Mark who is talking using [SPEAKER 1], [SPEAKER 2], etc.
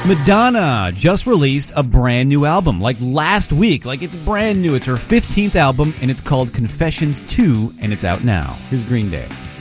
[SPEAKER 1] Madonna just released a brand new album, like last week. Like, it's brand new. It's her 15th album, and it's called Confessions 2, and it's out now. Here's Green Day.